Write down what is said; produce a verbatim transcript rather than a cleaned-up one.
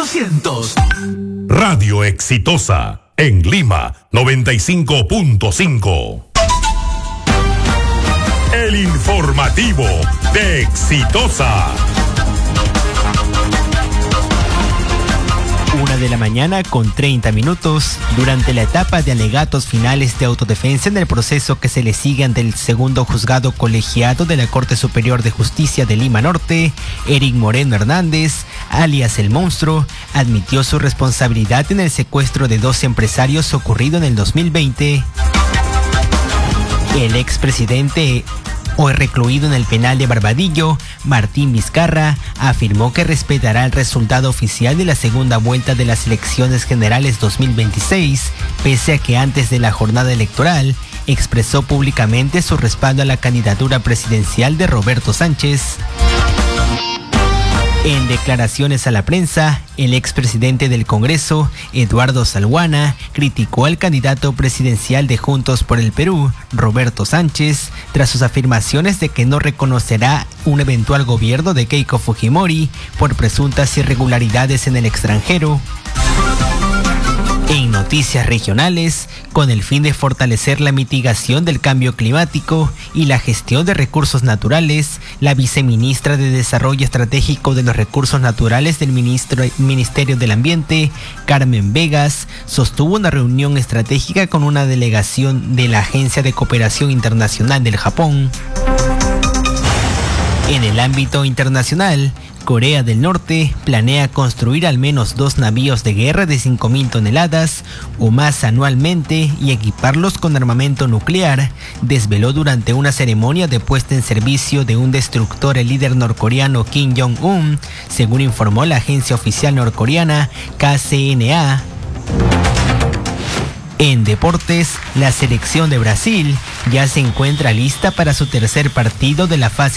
ochocientos. Radio Exitosa en Lima, noventa y cinco punto cinco. El informativo de Exitosa. Una de la mañana con treinta minutos. Durante la etapa de alegatos finales de autodefensa en el proceso que se le sigue ante el segundo juzgado colegiado de la Corte Superior de Justicia de Lima Norte, Eric Moreno Hernández, alias El Monstruo, admitió su responsabilidad en el secuestro de dos empresarios ocurrido en el dos mil veinte. El expresidente, hoy recluido en el penal de Barbadillo, Martín Vizcarra, afirmó que respetará el resultado oficial de la segunda vuelta de las elecciones generales dos mil veintiséis, pese a que antes de la jornada electoral expresó públicamente su respaldo a la candidatura presidencial de Roberto Sánchez. En declaraciones a la prensa, el expresidente del Congreso, Eduardo Salguana, criticó al candidato presidencial de Juntos por el Perú, Roberto Sánchez, tras sus afirmaciones de que no reconocerá un eventual gobierno de Keiko Fujimori por presuntas irregularidades en el extranjero. En noticias regionales, con el fin de fortalecer la mitigación del cambio climático y la gestión de recursos naturales, la viceministra de Desarrollo Estratégico de los Recursos Naturales del Ministro, Ministerio del Ambiente, Carmen Vegas, sostuvo una reunión estratégica con una delegación de la Agencia de Cooperación Internacional del Japón. En el ámbito internacional, Corea del Norte planea construir al menos dos navíos de guerra de cinco mil toneladas o más anualmente y equiparlos con armamento nuclear, desveló durante una ceremonia de puesta en servicio de un destructor el líder norcoreano Kim Jong-un, según informó la agencia oficial norcoreana K C N A. En deportes, la selección de Brasil ya se encuentra lista para su tercer partido de la fase